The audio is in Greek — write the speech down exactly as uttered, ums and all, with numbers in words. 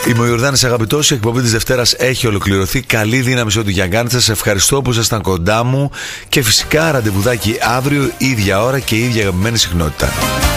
Είμαι ο Ιορδάνης αγαπητός, η εκπομπή της Δευτέρας έχει ολοκληρωθεί. Καλή δύναμη σε ό,τι για κάνετε. Σας ευχαριστώ που ήσασταν κοντά μου και φυσικά ραντεβουδάκι αύριο, ίδια ώρα και ίδια αγαπημένη συχνότητα.